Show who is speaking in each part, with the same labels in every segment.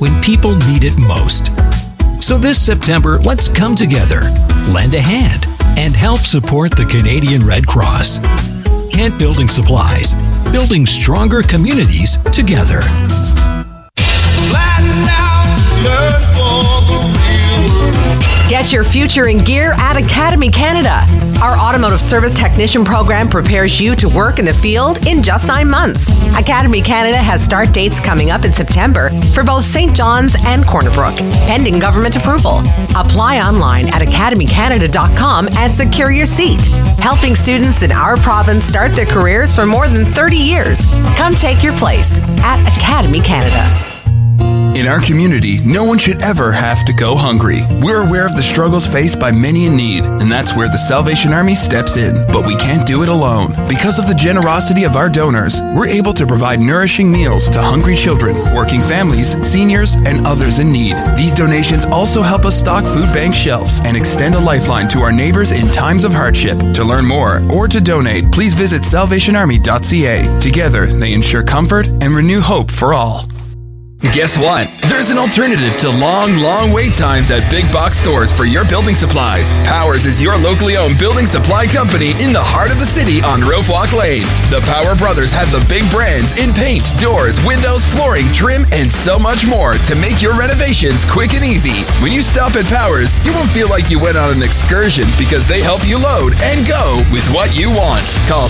Speaker 1: when people need it most. So this September, let's come together, lend a hand, and help support the Canadian Red Cross. Kent Building Supplies, building stronger communities together.
Speaker 2: Get your future in gear at Academy Canada. Our automotive service technician program prepares you to work in the field in just 9 months. Academy Canada has start dates coming up in September for both St. John's and Corner Brook, pending government approval. Apply online at academycanada.com and secure your seat. Helping students in our province start their careers for more than 30 years. Come take your place at Academy Canada.
Speaker 3: In our community, no one should ever have to go hungry. We're aware of the struggles faced by many in need, and that's where the Salvation Army steps in. But we can't do it alone. Because of the generosity of our donors, we're able to provide nourishing meals to hungry children, working families, seniors, and others in need. These donations also help us stock food bank shelves and extend a lifeline to our neighbors in times of hardship. To learn more or to donate, please visit salvationarmy.ca. Together, they ensure comfort and renew hope for all. Guess what? There's an alternative to long wait times at big box stores for your building supplies. Powers is your locally owned building supply company in the heart of the city on Rope Walk Lane. The Power Brothers have the big brands in paint, doors, windows, flooring, trim, and so much more to make your renovations quick and easy. When you stop at Powers, you won't feel like you went on an excursion because they help you load and go with what you want. Call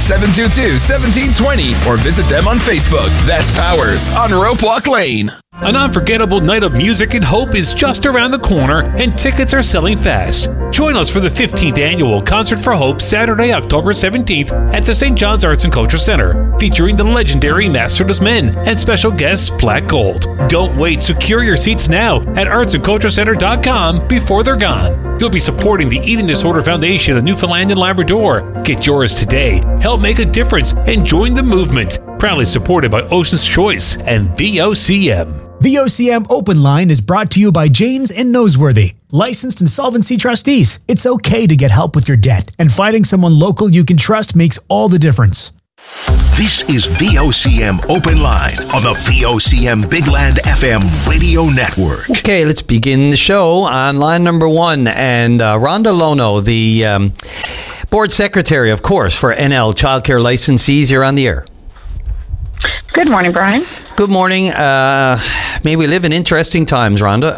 Speaker 3: 722-1720 or visit them on Facebook. That's Powers on Rope Walk Lane.
Speaker 4: An unforgettable night of music and hope is just around the corner, and tickets are selling fast. Join us for the 15th Annual Concert for Hope, Saturday, October 17th at the St. John's Arts and Culture Centre, featuring the legendary Masterless Men and special guests Black Gold. Don't wait. Secure your seats now at artsandculturecentre.com before they're gone. You'll be supporting the Eating Disorder Foundation of Newfoundland and Labrador. Get yours today. Help make a difference and join the movement. Proudly supported by Ocean's Choice and VOCM.
Speaker 5: VOCM Open Line is brought to you by Janes and Noseworthy, licensed insolvency trustees. It's okay to get help with your debt, and finding someone local you can trust makes all the difference.
Speaker 6: This is VOCM Open Line on the VOCM Big Land FM radio network.
Speaker 7: Okay, let's begin the show on line number 1. And Rhonda Lono, the board secretary, of course, for NL Childcare Licensees, you're on the air.
Speaker 8: Good morning, Brian.
Speaker 7: Good morning. May we live in interesting times, Rhonda.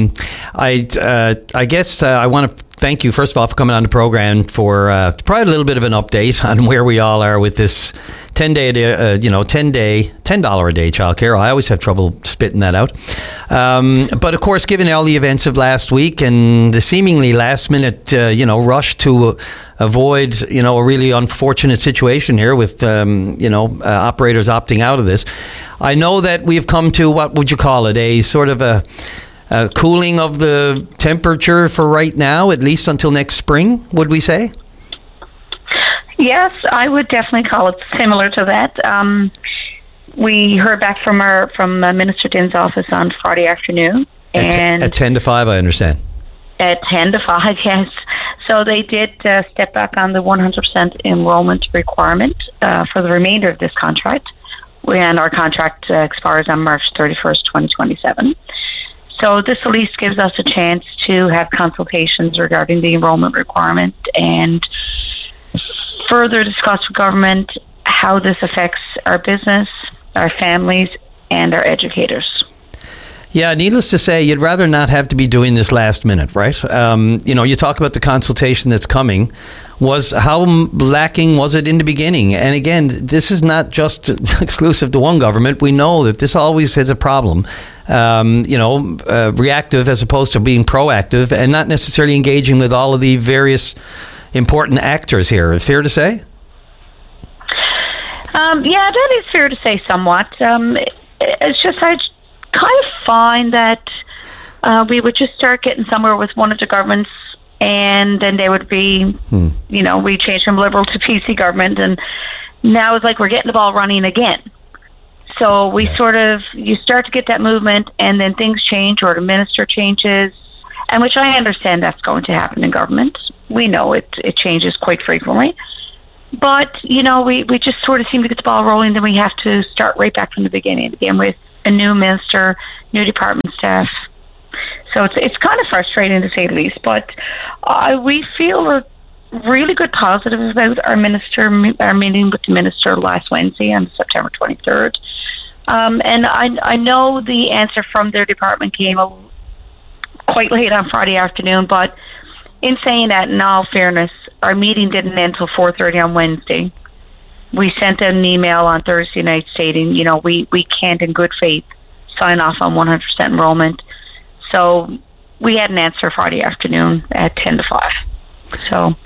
Speaker 7: I guess I want to thank you, first of all, for coming on the program for probably a little bit of an update on where we all are with this $10 a day childcare. I always have trouble spitting that out. But of course, given all the events of last week and the seemingly last minute, rush to avoid, a really unfortunate situation here with, operators opting out of this. I know that we've come to, what would you call it, a sort of a cooling of the temperature for right now, at least until next spring, would we say?
Speaker 8: Yes, I would definitely call it similar to that. We heard back from Minister Din's office on Friday afternoon.
Speaker 7: At 10 to 5, I understand.
Speaker 8: At 10 to 5, yes. So they did step back on the 100% enrollment requirement for the remainder of this contract. And our contract expires on March 31st, 2027. So this at least gives us a chance to have consultations regarding the enrollment requirement and further discuss with government how this affects our business, our families, and our educators.
Speaker 7: Yeah, needless to say, you'd rather not have to be doing this last minute, right? You talk about the consultation that's coming. How lacking was it in the beginning? And again, this is not just exclusive to one government. We know that this always is a problem. Reactive as opposed to being proactive and not necessarily engaging with all of the various important actors here. Fair to say?
Speaker 8: Yeah, that is fair to say somewhat. It's just I kind of find that we would just start getting somewhere with one of the governments, and then they would be, we changed from Liberal to PC government, and now it's like we're getting the ball running again. So you start to get that movement, and then things change, or the minister changes, and which I understand that's going to happen in government. We know it changes quite frequently. But, we just sort of seem to get the ball rolling, then we have to start right back from the beginning again with a new minister, new department staff. So it's kind of frustrating to say the least. But we feel really good positive about our meeting with the minister last Wednesday on September 23rd. And I know the answer from their department came quite late on Friday afternoon, but in saying that, in all fairness, our meeting didn't end until 4:30 on Wednesday. We sent out an email on Thursday night stating, we can't in good faith sign off on 100% enrollment. So we had an answer Friday afternoon at 10 to 5. So...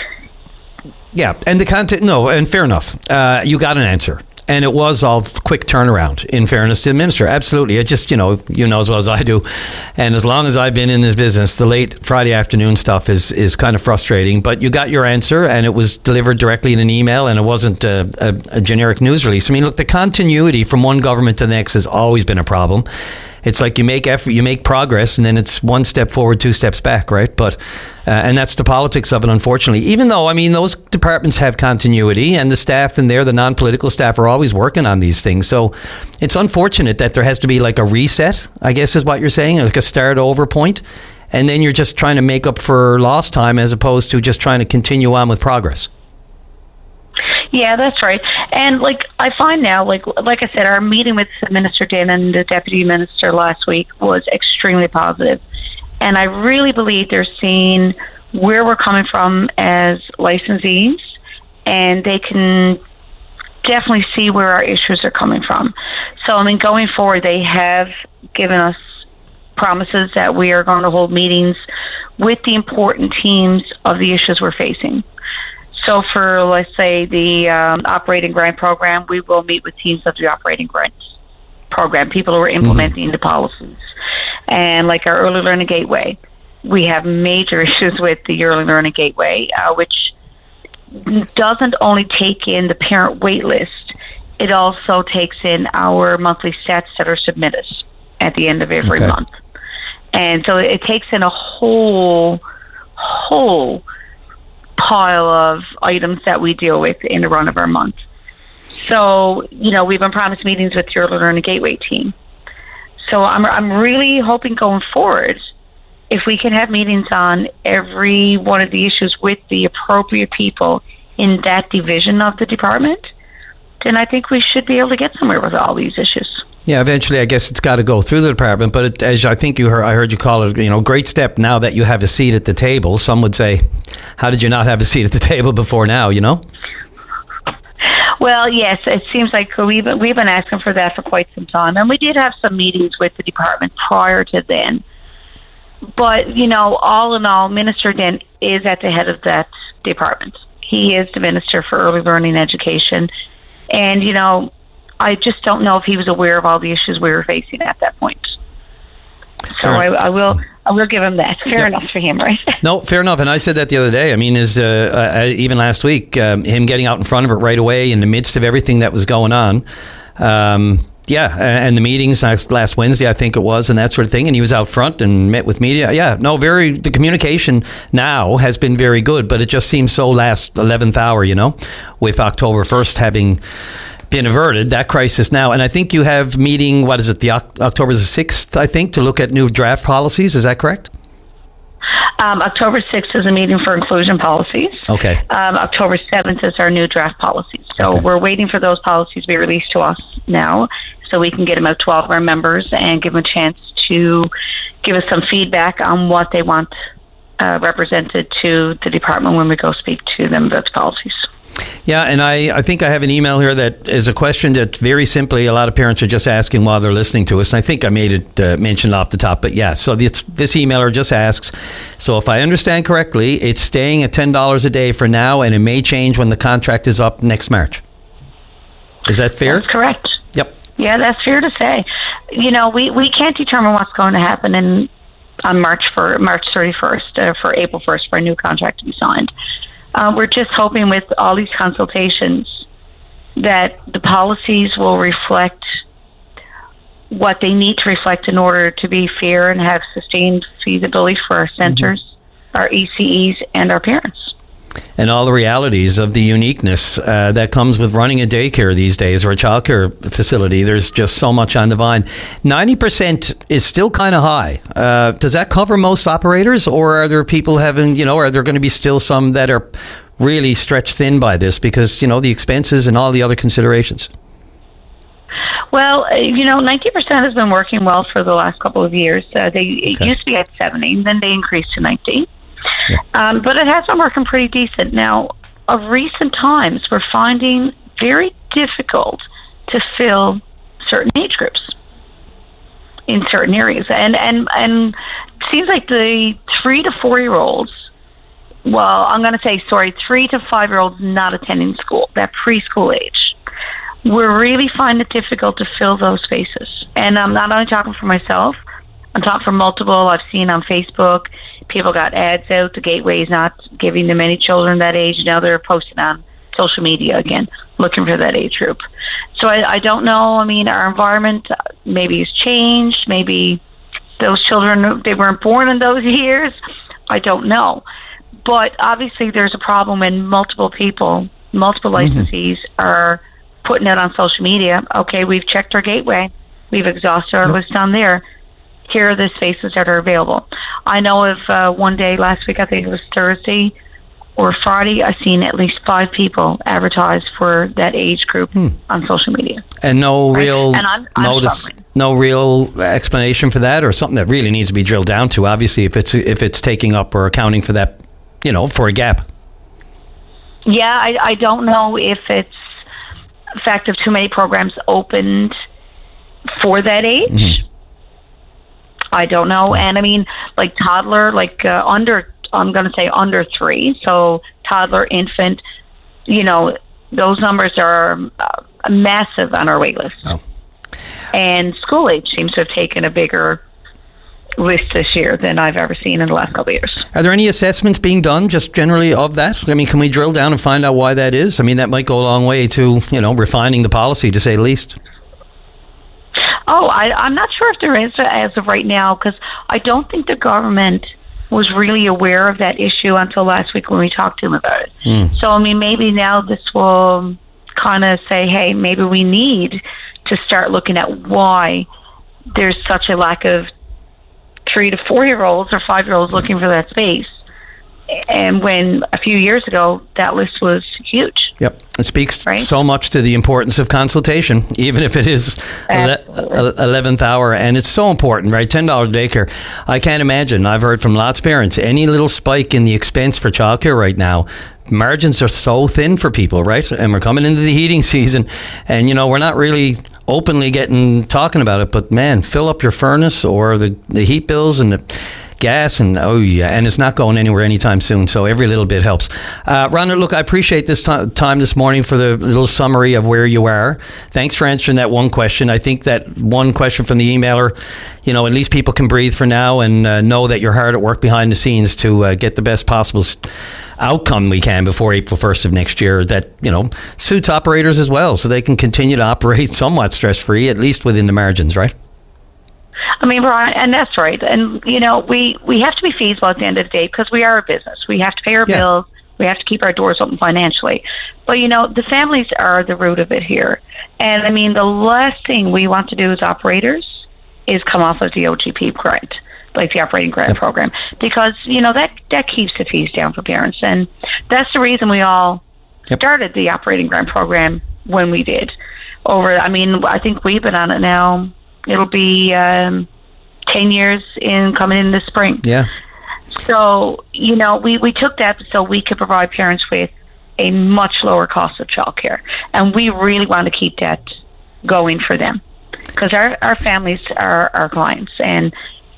Speaker 7: Yeah, and the content, and fair enough. You got an answer. And it was all quick turnaround, in fairness to the minister. Absolutely. It just, you know as well as I do. And as long as I've been in this business, the late Friday afternoon stuff is kind of frustrating. But you got your answer, and it was delivered directly in an email, and it wasn't a generic news release. I mean, look, the continuity from one government to the next has always been a problem. It's like you make effort, you make progress, and then it's one step forward, two steps back, right? But and that's the politics of it, unfortunately. Even though, I mean, those departments have continuity, and the staff in there, the non-political staff, are always working on these things. So it's unfortunate that there has to be like a reset, I guess is what you're saying, like a start over point, and then you're just trying to make up for lost time as opposed to just trying to continue on with progress.
Speaker 8: Yeah, that's right. And I find now, like I said, our meeting with Minister Dinh and the Deputy Minister last week was extremely positive. And I really believe they're seeing where we're coming from as licensees, and they can definitely see where our issues are coming from. So, I mean, going forward, they have given us promises that we are going to hold meetings with the important teams of the issues we're facing. So for, let's say, the operating grant program, we will meet with teams of the operating grant program, people who are implementing the policies. And like our Early Learning Gateway, we have major issues with the Early Learning Gateway, which doesn't only take in the parent wait list, it also takes in our monthly stats that are submitted at the end of every month. And so it takes in a whole pile of items that we deal with in the run of our month. So, we've been promised meetings with your Learning Gateway team. So I'm really hoping going forward, if we can have meetings on every one of the issues with the appropriate people in that division of the department, then I think we should be able to get somewhere with all these issues.
Speaker 7: Yeah, eventually, I guess it's got to go through the department. But as I think I heard you call it, great step now that you have a seat at the table. Some would say, how did you not have a seat at the table before now,
Speaker 8: Well, yes, it seems like we've been asking for that for quite some time. And we did have some meetings with the department prior to then. But, all in all, Minister Dinh is at the head of that department. He is the Minister for Early Learning Education. And, I just don't know if he was aware of all the issues we were facing at that point. So I will give him that. Fair enough for him, right?
Speaker 7: No, fair enough. And I said that the other day. I mean, even last week, him getting out in front of it right away in the midst of everything that was going on. And the meetings last Wednesday, I think it was, and that sort of thing. And he was out front and met with media. Yeah, no, the communication now has been very good, but it just seems so last 11th hour, with October 1st having been averted, that crisis now. And I think you have meeting, what is it, the October the 6th, I think, to look at new draft policies. Is that correct?
Speaker 8: October 6th is a meeting for inclusion policies.
Speaker 7: Okay.
Speaker 8: October 7th is our new draft policies. So we're waiting for those policies to be released to us now so we can get them out to all of our members and give them a chance to give us some feedback on what they want represented to the department when we go speak to them about the policies.
Speaker 7: Yeah, and I think I have an email here that is a question that very simply a lot of parents are just asking while they're listening to us. And I think I made it mentioned off the top, but yeah. So this emailer just asks, so if I understand correctly, it's staying at $10 a day for now, and it may change when the contract is up next March. Is that fair?
Speaker 8: That's correct.
Speaker 7: Yep.
Speaker 8: Yeah, that's fair to say. We can't determine what's going to happen on March 31st, for April 1st for a new contract to be signed. We're just hoping with all these consultations that the policies will reflect what they need to reflect in order to be fair and have sustained feasibility for our centers, our ECEs, and our parents.
Speaker 7: And all the realities of the uniqueness that comes with running a daycare these days, or a childcare facility. There's just so much on the vine. 90% is still kind of high. Does that cover most operators, or are there people having, are there going to be still some that are really stretched thin by this because, the expenses and all the other considerations?
Speaker 8: Well, 90% has been working well for the last couple of years. It used to be at 70, then they increased to 90. Yeah. But it has been working pretty decent. Now, of recent times, we're finding very difficult to fill certain age groups in certain areas. And it seems like the 3 to 4 year olds, well, I'm going to say, 3 to 5 year olds not attending school, that preschool age. We're really finding it difficult to fill those spaces. And I'm not only talking for myself, I'm talking for multiple. I've seen on Facebook, people got ads out. The Gateway is not giving them any children that age. Now they're posting on social media again, looking for that age group. So I don't know. I mean, our environment maybe has changed. Maybe those children, they weren't born in those years. I don't know. But obviously there's a problem when multiple people, multiple licensees are putting it on social media. Okay, we've checked our Gateway. We've exhausted our list on there. Here are the spaces that are available. I know of one day last week, I think it was Thursday or Friday, I've seen at least 5 people advertise for that age group on social media.
Speaker 7: And no real notice, no real explanation for that, or something that really needs to be drilled down to, obviously, if it's taking up or accounting for that, for a gap.
Speaker 8: Yeah, I don't know if it's the fact of too many programs opened for that age. Mm-hmm. I don't know. And I mean, like toddler, I'm going to say under 3. So toddler, infant, those numbers are massive on our wait list. Oh. And school age seems to have taken a bigger list this year than I've ever seen in the last couple of years. Are
Speaker 7: there any assessments being done just generally of that? I mean, can we drill down and find out why that is? I mean, that might go a long way to, refining the policy, to say the least.
Speaker 8: Oh, I'm not sure if there is as of right now, because I don't think the government was really aware of that issue until last week when we talked to them about it. So, I mean, maybe now this will kind of say, hey, maybe we need to start looking at why there's such a lack of 3 to 4 year olds or 5 year olds looking for that space. And when a few years ago, that list was huge.
Speaker 7: Yep. It speaks so much to the importance of consultation, even if it is 11th hour. And it's so important, right? $10 daycare. I can't imagine. I've heard from lots of parents, any little spike in the expense for childcare right now, margins are so thin for people, right? And we're coming into the heating season, and, we're not really openly talking about it, but man, fill up your furnace or the heat bills and the gas, and and it's not going anywhere anytime soon, so every little bit helps. Rhonda, look, I appreciate this time this morning for the little summary of where you are. Thanks for answering that one question. I think that one question from the emailer, at least people can breathe for now and know that you're hard at work behind the scenes to get the best possible outcome we can before April 1st of next year that, suits operators as well, so they can continue to operate somewhat stress-free, at least within the margins, right?
Speaker 8: I mean, Brian, and that's right. And, we have to be feasible at the end of the day because we are a business. We have to pay our bills. We have to keep our doors open financially. But, the families are the root of it here. And, I mean, the last thing we want to do as operators is come off of the OGP grant, like the operating grant program, because, that keeps the fees down for parents. And that's the reason we all started the operating grant program when we did. I think we've been on it now. It'll be 10 years coming in this spring. Yeah. So, we took that so we could provide parents with a much lower cost of childcare. And we really want to keep that going for them because our families are our clients. And,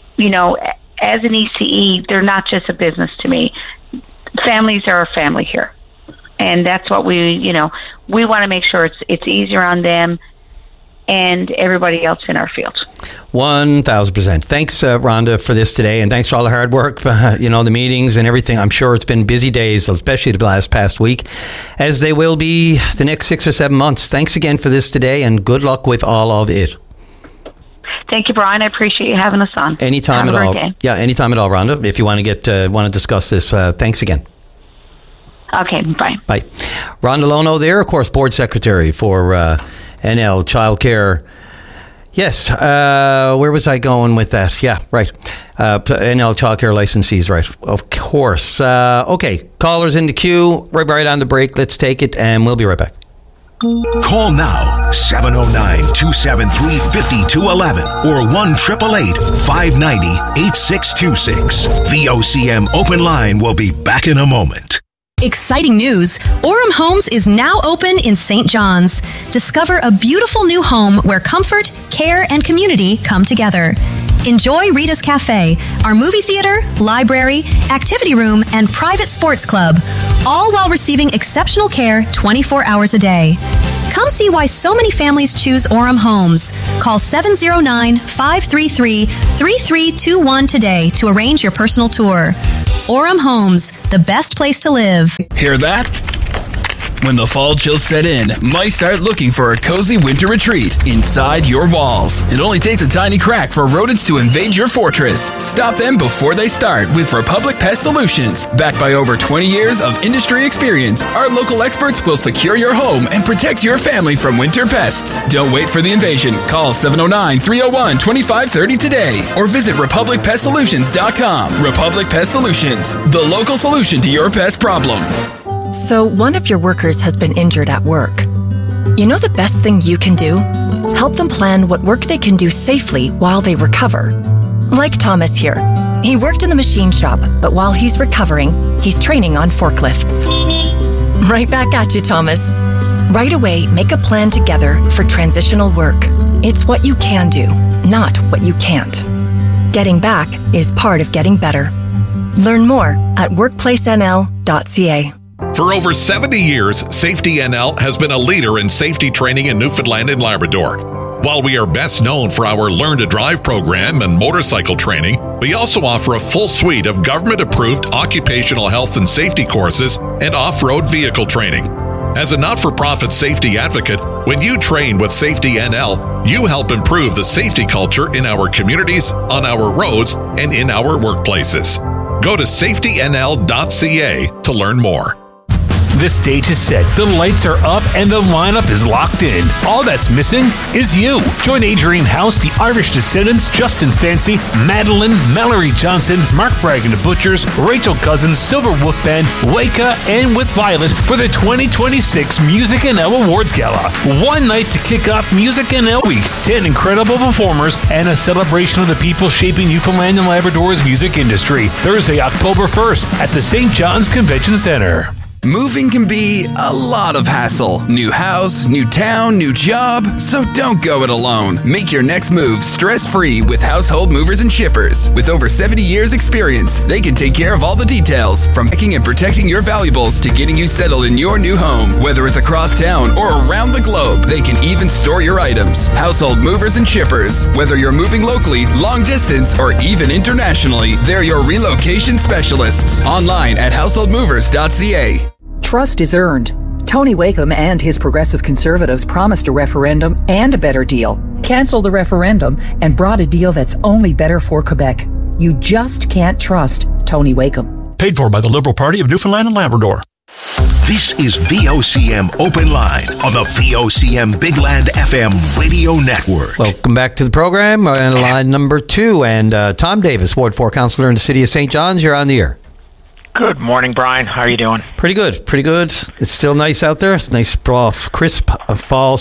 Speaker 8: as an ECE, they're not just a business to me. Families are a family here. And that's what we want to make sure it's easier on them and everybody else in our field.
Speaker 7: 1,000%. Thanks, Rhonda, for this today, and thanks for all the hard work, the meetings and everything. I'm sure it's been busy days, especially the past week, as they will be the next 6 or 7 months. Thanks again for this today, and good luck with all of it.
Speaker 8: Thank you, Brian. I appreciate you having us on.
Speaker 7: Anytime at all. Yeah, anytime at all, Rhonda. If you want to discuss this, thanks again.
Speaker 8: Okay, bye.
Speaker 7: Bye. Rhonda Lono there, of course, board secretary for NL Childcare. Yes, where was I going with that? Yeah, right. NL Childcare licensees, right. Of course. Okay, callers in the queue. Right on the break. Let's take it, and we'll be right back.
Speaker 6: Call now, 709-273-5211 or 1-888-590-8626. VOCM Open Line will be back in a moment.
Speaker 9: Exciting news! Orem Homes is now open in St. John's. Discover a beautiful new home where comfort, care, and community come together. Enjoy Rita's Cafe, our movie theater, library, activity room, and private sports club, all while receiving exceptional care 24 hours a day. Come see why so many families choose Orem Homes. Call 709-533-3321 today to arrange your personal tour. Orem Homes, the best place to live.
Speaker 3: Hear that? When the fall chills set in, might start looking for a cozy winter retreat inside your walls. It only takes a tiny crack for rodents to invade your fortress. Stop them before they start with Republic Pest Solutions. Backed by over 20 years of industry experience, our local experts will secure your home and protect your family from winter pests. Don't wait for the invasion. Call 709-301-2530 today or visit RepublicPestSolutions.com. Republic Pest Solutions, the local solution to your pest problem.
Speaker 10: So one of your workers has been injured at work. You know the best thing you can do? Help them plan what work they can do safely while they recover. Like Thomas here. He worked in the machine shop, but while he's recovering, he's training on forklifts. Right back at you, Thomas. Right away, make a plan together for transitional work. It's what you can do, not what you can't. Getting back is part of getting better. Learn more at workplacenl.ca.
Speaker 11: For over 70 years, Safety NL has been a leader in safety training in Newfoundland and Labrador. While we are best known for our Learn to Drive program and motorcycle training, we also offer a full suite of government-approved occupational health and safety courses and off-road vehicle training. As a not-for-profit safety advocate, when you train with Safety NL, you help improve the safety culture in our communities, on our roads, and in our workplaces. Go to safetynl.ca to learn more.
Speaker 4: The stage is set, the lights are up, and the lineup is locked in. All that's missing is you. Join Adrian House, the Irish Descendants, Justin Fancy, Madeline, Mallory Johnson, Mark Bragg and the Butchers, Rachel Cousins, Silver Wolf Band, Waka, and With Violet for the 2026 Music NL Awards Gala. One night to kick off Music NL Week, 10 incredible performers, and a celebration of the people shaping Newfoundland and Labrador's music industry. Thursday, October 1st at the St. John's Convention Center.
Speaker 3: Moving can be a lot of hassle. New house, new town, new job. So don't go it alone. Make your next move stress-free with Household Movers and Shippers. With over 70 years experience, they can take care of all the details, from picking and protecting your valuables to getting you settled in your new home. Whether it's across town or around the globe, they can even store your items. Household Movers and Shippers. Whether you're moving locally, long distance, or even internationally, they're your relocation specialists. Online at householdmovers.ca.
Speaker 12: Trust is earned. Tony Wakeham and his Progressive Conservatives promised a referendum and a better deal, canceled the referendum, and brought a deal that's only better for Quebec. You just can't trust Tony Wakeham.
Speaker 13: Paid for by the Liberal Party of Newfoundland and Labrador.
Speaker 6: This is VOCM Open Line on the VOCM Big Land FM radio network.
Speaker 7: Welcome back to the program. And line number 2. And Tom Davis, Ward 4 Councillor in the City of St. John's, you're on the air.
Speaker 14: Good morning, Brian. How are you doing?
Speaker 7: Pretty good. It's still nice out there. It's nice, crisp fall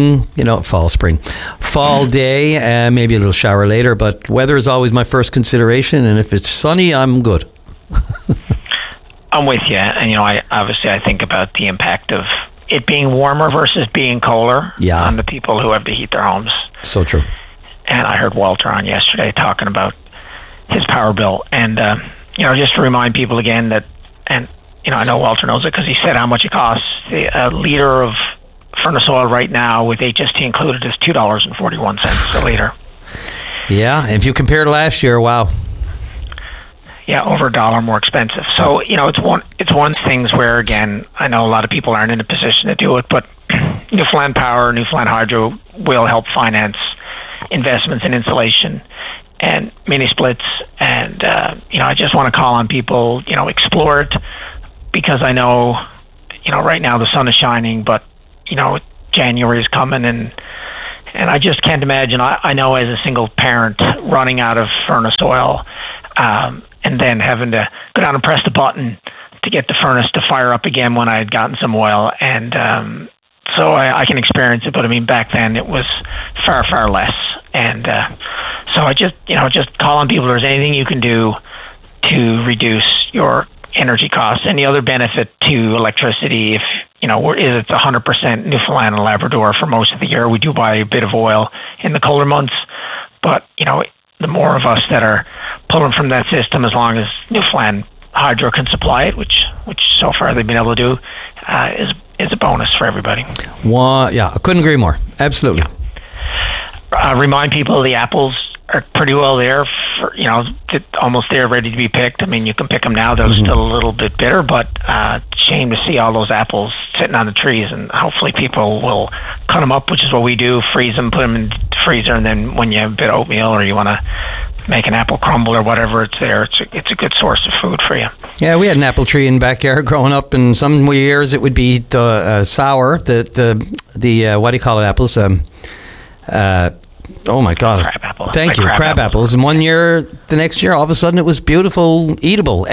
Speaker 7: day, and maybe a little shower later. But weather is always my first consideration, and if it's sunny, I'm good.
Speaker 14: I'm with you. And, I think about the impact of it being warmer versus being colder on the people who have to heat their homes.
Speaker 7: So true.
Speaker 14: And I heard Walter on yesterday talking about his power bill, and just to remind people again that, and I know Walter knows it because he said how much it costs. A liter of furnace oil right now with HST included is $2.41 a liter.
Speaker 7: Yeah, if you compare to last year, wow.
Speaker 14: Yeah, over $1 more expensive. So it's one of the things where, again, I know a lot of people aren't in a position to do it, but Newfoundland Power, Newfoundland Hydro will help finance investments in insulation and mini splits, and I just want to call on people, explore it. because I know, right now the sun is shining, but, January is coming, and I just can't imagine. I know as a single parent running out of furnace oil, and then having to go down and press the button to get the furnace to fire up again when I had gotten some oil. And so I can experience it, but I mean, back then it was far, far less. And so I just call on people, if there's anything you can do to reduce your energy costs. Any other benefit to electricity, if it's 100% Newfoundland and Labrador for most of the year. We do buy a bit of oil in the colder months, but the more of us that are pulling from that system, as long as Newfoundland Hydro can supply it, which so far they've been able to do, is a bonus for everybody.
Speaker 7: Yeah, I couldn't agree more. Absolutely.
Speaker 14: Remind people the apples are pretty well there, almost there, ready to be picked. I mean, you can pick them now; they're still a little bit bitter, but shame to see all those apples sitting on the trees. And hopefully, people will cut them up, which is what we do: freeze them, put them in the freezer, and then when you have a bit of oatmeal or you want to make an apple crumble or whatever, it's there. It's a good source of food for you. Yeah,
Speaker 7: we had an apple tree in the backyard growing up, and some years it would be sour. The what do you call it? Apples. Oh my God!
Speaker 14: Crab apples.
Speaker 7: Thank you, crab apples. And one year, the next year, all of a sudden, it was beautiful, edible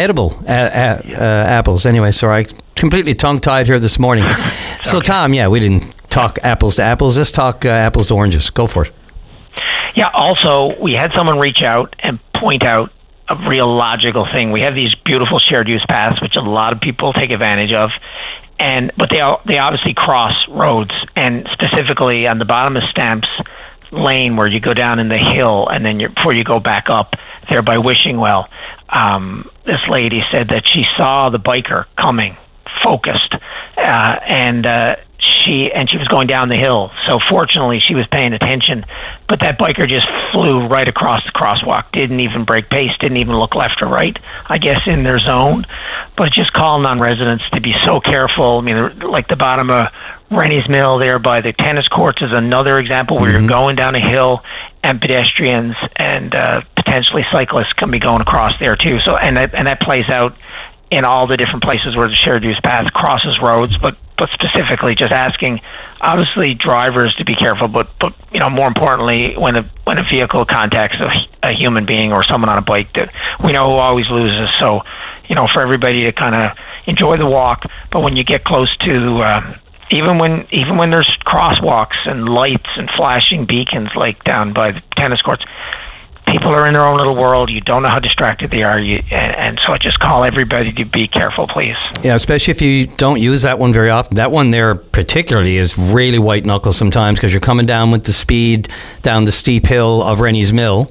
Speaker 7: apples. Anyway, sorry, I completely tongue-tied here this morning. So, Tom, we didn't talk apples to apples. Let's talk apples to oranges. Go for it.
Speaker 14: Yeah. Also, we had someone reach out and point out a real logical thing. We have these beautiful shared use paths, which a lot of people take advantage of. But they obviously cross roads, and specifically on the bottom of Stamps Lane, where you go down in the hill, and then before you go back up there by Wishing Well, this lady said that she saw the biker coming, focused, and she was going down the hill. So fortunately, she was paying attention, but that biker just flew right across the crosswalk. Didn't even break pace. Didn't even look left or right. I guess in their zone, but just calling on residents to be so careful. I mean, like the bottom of Rennie's Mill there by the tennis courts is another example where you're going down a hill, and pedestrians and potentially cyclists can be going across there too. So and that plays out in all the different places where the shared use path crosses roads, but specifically just asking, obviously, drivers to be careful, but more importantly, when a vehicle contacts a human being or someone on a bike, that we know who always loses. So, for everybody to kind of enjoy the walk, but when you get close to even when there's crosswalks and lights and flashing beacons like down by the tennis courts, people are in their own little world. You don't know how distracted they are. And so I just call everybody to be careful, please.
Speaker 7: Yeah, especially if you don't use that one very often. That one there particularly is really white knuckle sometimes, because you're coming down with the speed down the steep hill of Rennie's Mill.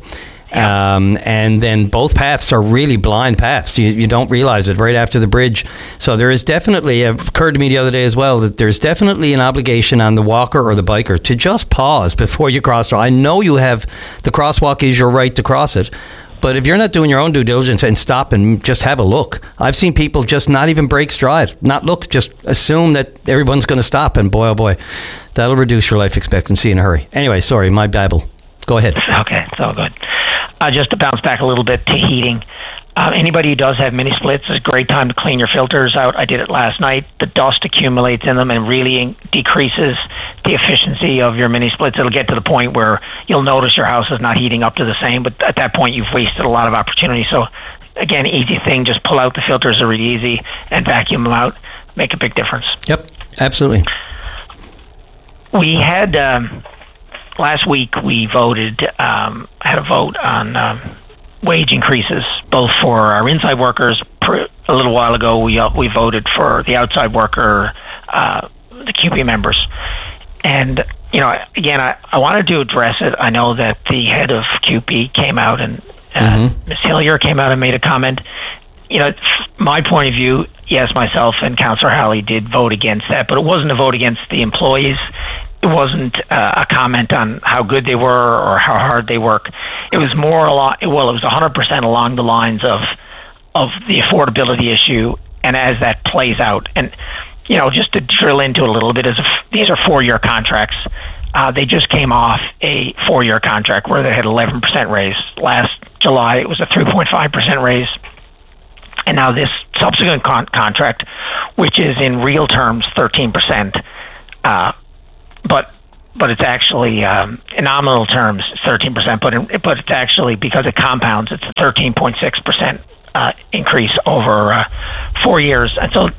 Speaker 7: And then both paths are really blind paths. You don't realize it right after the bridge. So there is definitely, it occurred to me the other day as well, that there's definitely an obligation on the walker or the biker to just pause before you cross. I know you have, the crosswalk is your right to cross it, but if you're not doing your own due diligence and stop and just have a look, I've seen people just not even break stride, not look, just assume that everyone's going to stop, and boy, oh boy, that'll reduce your life expectancy in a hurry. Anyway, sorry, my babble. Go ahead.
Speaker 14: Okay, it's all good. Just to bounce back a little bit to heating. Anybody who does have mini splits, is a great time to clean your filters out. I did it last night. The dust accumulates in them and really decreases the efficiency of your mini splits. It'll get to the point where you'll notice your house is not heating up to the same, but at that point you've wasted a lot of opportunity. So again, easy thing, just pull out the filters, are really easy, and vacuum them out. Make a big difference.
Speaker 7: Yep, absolutely.
Speaker 14: We had... last week we voted, had a vote on wage increases, both for our inside workers. A little while ago, we voted for the outside worker, the CUPE members. And, again, I wanted to address it. I know that the head of CUPE came out and Ms. Hillier came out and made a comment. My point of view, yes, myself and Councillor Halley did vote against that, but it wasn't a vote against the employees. It wasn't a comment on how good they were or how hard they work. It was more it was 100% along the lines of the affordability issue, and as that plays out. And, just to drill into a little bit, these are 4-year contracts. They just came off a 4-year contract where they had 11% raise. Last July, it was a 3.5% raise. And now this subsequent contract, which is in real terms 13%, but it's actually in nominal terms 13%, but it's actually, because it compounds, it's a 13.6% increase over 4 years, and so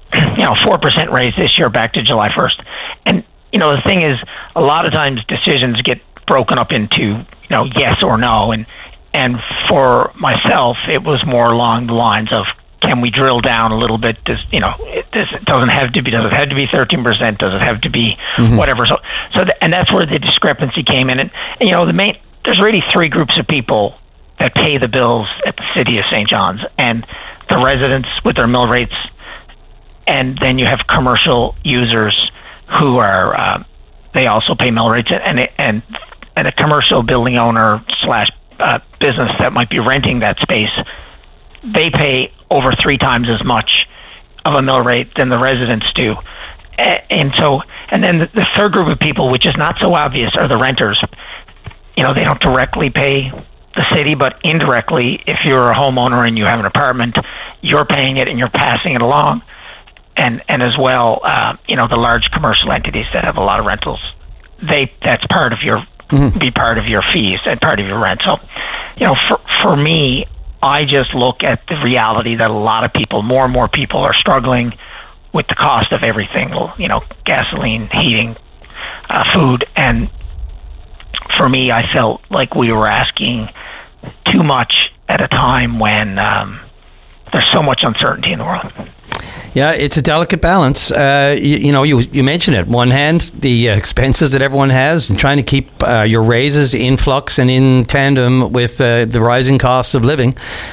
Speaker 14: 4% raise this year back to July 1st. And the thing is, a lot of times decisions get broken up into yes or no, and for myself, it was more along the lines of, can we drill down a little bit? Does it doesn't have to be? Does it have to be 13%? Does it have to be whatever? And that's where the discrepancy came in. And there's really three groups of people that pay the bills at the city of St. John's, and the residents with their mill rates, and then you have commercial users who are they also pay mill rates, and a commercial building owner / business that might be renting that space, they pay over 3 times as much of a mill rate than the residents do. And then the third group of people, which is not so obvious, are the renters. They don't directly pay the city, but indirectly, if you're a homeowner and you have an apartment, you're paying it and you're passing it along. And as well, the large commercial entities that have a lot of rentals, that's part of your be part of your fees and part of your rent. So, for me, I just look at the reality that a lot of people, more and more people, are struggling with the cost of everything. Gasoline, heating, food, and for me, I felt like we were asking too much at a time when there's so much uncertainty in the world.
Speaker 7: Yeah, it's a delicate balance. You mentioned it. One hand, the expenses that everyone has, and trying to keep your raises in flux and in tandem with the rising cost of living.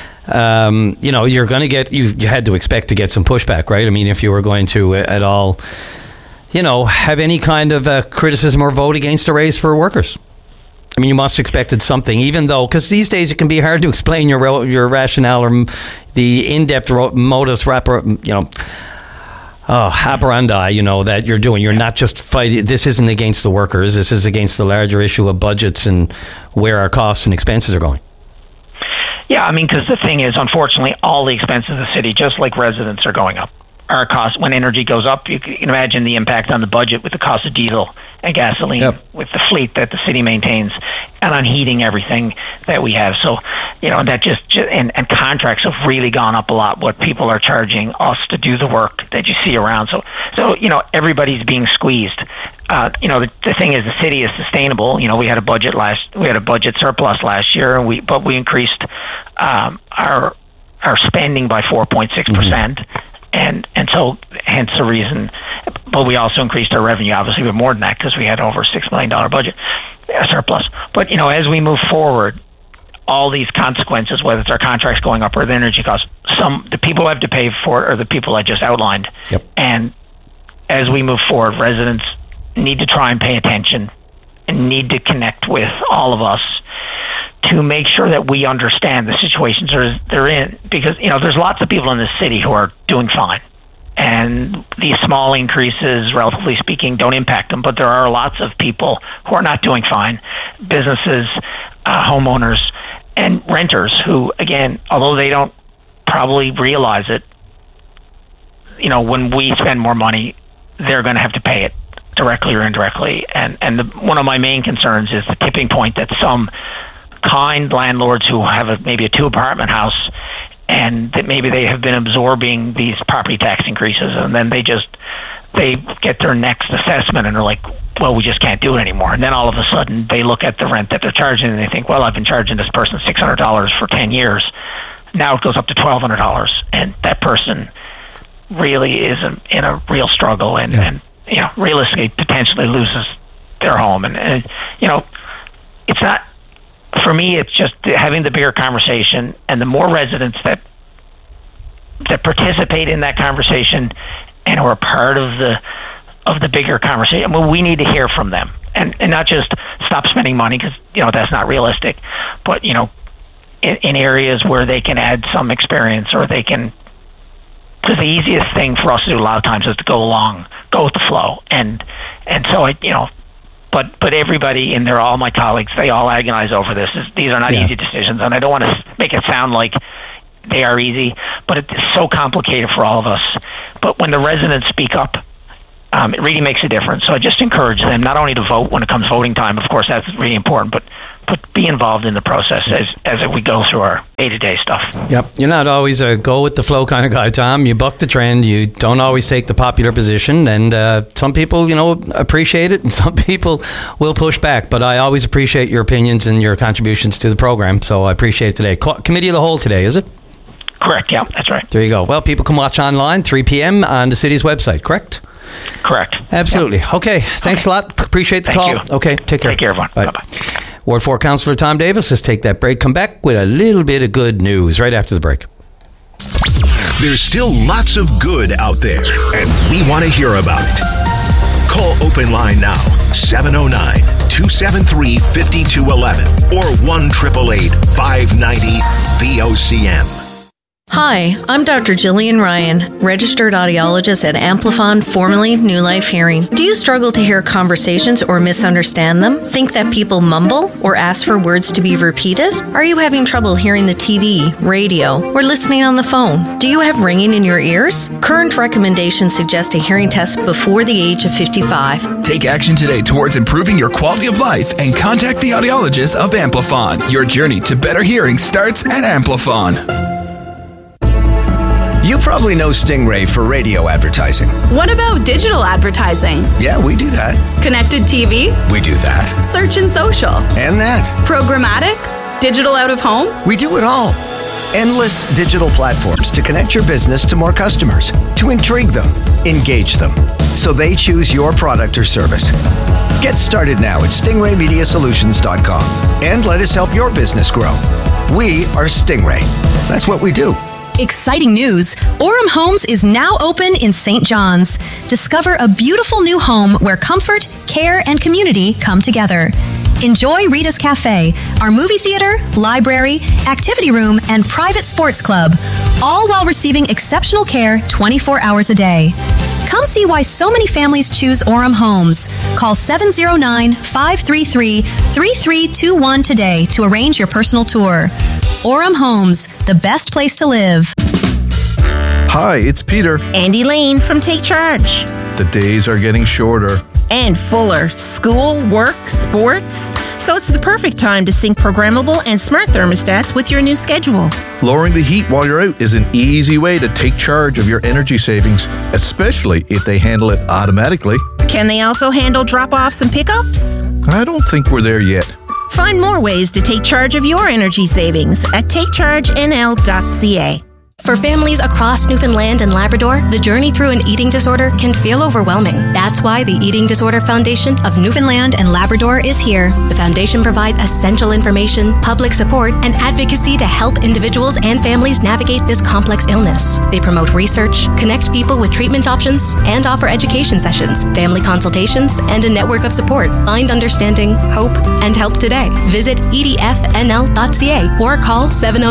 Speaker 7: You're going to get. You had to expect to get some pushback, right? I mean, if you were going to at all, have any kind of criticism or vote against a raise for workers. I mean, you must have expected something, even though, because these days it can be hard to explain your rationale or the in-depth modus operandi, that you're doing. You're not just fighting. This isn't against the workers. This is against the larger issue of budgets and where our costs and expenses are going.
Speaker 14: Yeah, I mean, because the thing is, unfortunately, all the expenses of the city, just like residents, are going up. Our costs, when energy goes up, you can imagine the impact on the budget with the cost of diesel and gasoline, with the fleet that the city maintains, and on heating everything that we have. So, that just and contracts have really gone up a lot. What people are charging us to do the work that you see around. So everybody's being squeezed. The thing is, the city is sustainable. We had a budget surplus last year, but we increased our spending by 4.6%. And so, hence the reason. But we also increased our revenue, obviously, with more than that, because we had over $6 million budget surplus. But as we move forward, all these consequences, whether it's our contracts going up or the energy costs, the people who have to pay for it are the people I just outlined.
Speaker 7: Yep.
Speaker 14: And as we move forward, residents need to try and pay attention and need to connect with all of us to make sure that we understand the situations they're in, because there's lots of people in this city who are doing fine, and these small increases, relatively speaking, don't impact them. But there are lots of people who are not doing fine, businesses, homeowners, and renters who, again, although they don't probably realize it, when we spend more money, they're going to have to pay it directly or indirectly. And one of my main concerns is the tipping point that some kind landlords who have maybe a 2-apartment house, and that maybe they have been absorbing these property tax increases, and then they get their next assessment and they're like, well, we just can't do it anymore. And then all of a sudden they look at the rent that they're charging and they think, well, I've been charging this person $600 for 10 years. Now it goes up to $1,200, and that person really is in a real struggle, and realistically potentially loses their home. And it's not. For me, it's just having the bigger conversation, and the more residents that participate in that conversation and who are part of the bigger conversation. Well, we need to hear from them, and not just stop spending money, because that's not realistic. But in areas where they can add some experience, or they can. Because the easiest thing for us to do a lot of times is to go with the flow, and so But everybody in there, all my colleagues, they all agonize over this. These are not easy decisions, and I don't want to make it sound like they are easy, but it's so complicated for all of us. But when the residents speak up, it really makes a difference. So I just encourage them not only to vote when it comes voting time, of course that's really important, but be involved in the process as we go through our day-to-day stuff.
Speaker 7: Yep. You're not always a go-with-the-flow kind of guy, Tom. You buck the trend. You don't always take the popular position. And some people, appreciate it, and some people will push back. But I always appreciate your opinions and your contributions to the program, so I appreciate it today. Committee of the Whole today, is it?
Speaker 14: Correct, yeah, that's right.
Speaker 7: There you go. Well, people can watch online, 3 p.m. on the city's website, correct?
Speaker 14: Correct.
Speaker 7: Absolutely. Yep. Okay, thanks a lot. Appreciate the call.
Speaker 14: You.
Speaker 7: Okay, take care.
Speaker 14: Take care, everyone.
Speaker 7: Bye.
Speaker 14: Bye-bye.
Speaker 7: Ward 4 Councillor Tom Davis, let's take that break. Come back with a little bit of good news right after the break.
Speaker 6: There's still lots of good out there, and we want to hear about it. Call Open Line now, 709-273-5211 or 1-888-590-VOCM.
Speaker 15: Hi, I'm Dr. Jillian Ryan, registered audiologist at Amplifon, formerly New Life Hearing. Do you struggle to hear conversations or misunderstand them? Think that people mumble or ask for words to be repeated? Are you having trouble hearing the TV, radio, or listening on the phone? Do you have ringing in your ears? Current recommendations suggest a hearing test before the age of 55.
Speaker 3: Take action today towards improving your quality of life and contact the audiologist of Amplifon. Your journey to better hearing starts at Amplifon.
Speaker 16: You probably know Stingray for radio advertising.
Speaker 17: What about digital advertising?
Speaker 16: Yeah, we do that.
Speaker 17: Connected TV?
Speaker 16: We do that.
Speaker 17: Search and social?
Speaker 16: And that.
Speaker 17: Programmatic? Digital out of home?
Speaker 16: We do it all. Endless digital platforms to connect your business to more customers, to intrigue them, engage them, so they choose your product or service. Get started now at stingraymediasolutions.com and let us help your business grow. We are Stingray. That's what we do.
Speaker 9: Exciting news! Orem Homes is now open in St. John's. Discover a beautiful new home where comfort, care, and community come together. Enjoy Rita's Cafe, our movie theater, library, activity room, and private sports club, all while receiving exceptional care 24 hours a day. Come see why so many families choose Orem Homes. Call 709-533-3321 today to arrange your personal tour. Orem Homes, the best place to live.
Speaker 18: Hi, it's Peter.
Speaker 19: Andy Lane from Take Charge.
Speaker 18: The days are getting shorter.
Speaker 19: And fuller. School, work, sports. So it's the perfect time to sync programmable and smart thermostats with your new schedule.
Speaker 18: Lowering the heat while you're out is an easy way to take charge of your energy savings, especially if they handle it automatically.
Speaker 19: Can they also handle drop-offs and pickups?
Speaker 18: I don't think we're there yet.
Speaker 19: Find more ways to take charge of your energy savings at takechargenl.ca.
Speaker 20: For families across Newfoundland and Labrador, the journey through an eating disorder can feel overwhelming. That's why the Eating Disorder Foundation of Newfoundland and Labrador is here. The foundation provides essential information, public support, and advocacy to help individuals and families navigate this complex illness. They promote research, connect people with treatment options, and offer education sessions, family consultations, and a network of support. Find understanding, hope, and help today. Visit edfnl.ca or call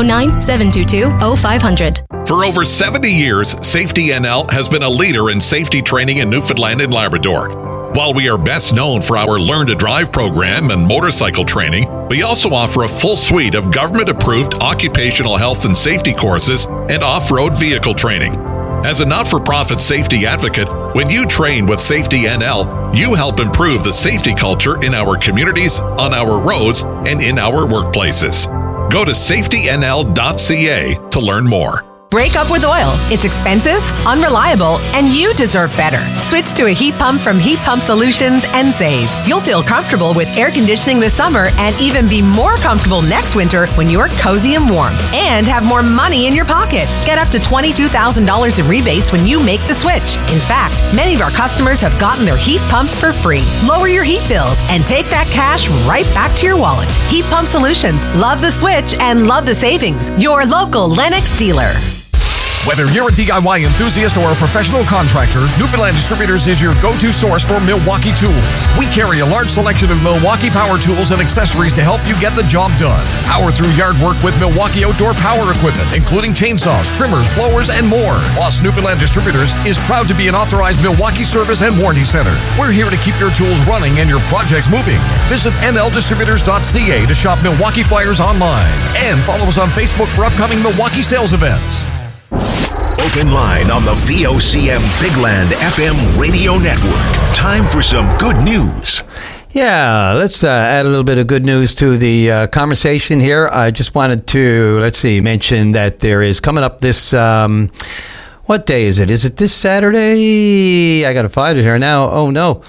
Speaker 20: 709-722-0500.
Speaker 11: For over 70 years, Safety NL has been a leader in safety training in Newfoundland and Labrador. While we are best known for our Learn to Drive program and motorcycle training, we also offer a full suite of government-approved occupational health and safety courses and off-road vehicle training. As a not-for-profit safety advocate, when you train with Safety NL, you help improve the safety culture in our communities, on our roads, and in our workplaces. Go to safetynl.ca to learn more.
Speaker 2: Break up with oil. It's expensive, unreliable, and you deserve better. Switch to a heat pump from Heat Pump Solutions and save. You'll feel comfortable with air conditioning this summer and even be more comfortable next winter when you're cozy and warm. And have more money in your pocket. Get up to $22,000 in rebates when you make the switch. In fact, many of our customers have gotten their heat pumps for free. Lower your heat bills and take that cash right back to your wallet. Heat Pump Solutions. Love the switch and love the savings. Your local Lennox dealer.
Speaker 21: Whether you're a DIY enthusiast or a professional contractor, Newfoundland Distributors is your go-to source for Milwaukee tools. We carry a large selection of Milwaukee power tools and accessories to help you get the job done. Power through yard work with Milwaukee outdoor power equipment, including chainsaws, trimmers, blowers, and more. Plus, Newfoundland Distributors is proud to be an authorized Milwaukee service and warranty center. We're here to keep your tools running and your projects moving. Visit nldistributors.ca to shop Milwaukee flyers online and follow us on Facebook for upcoming Milwaukee sales events.
Speaker 6: Open Line on the VOCM Bigland FM radio network. Time for some good news.
Speaker 7: Yeah, let's add a little bit of good news to the conversation here. I just wanted to, mention that there is coming up this, what day is it? Is it this Saturday? I got to find it here now. Oh, no.